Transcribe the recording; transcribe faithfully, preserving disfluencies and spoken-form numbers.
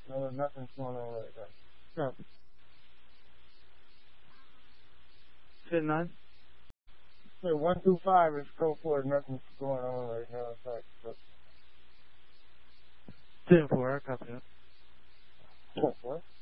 No, nothing's going on right now. No. Say none? Say one two five is code for nothing's going on right now. In fact, so. ten four, I copy that. What?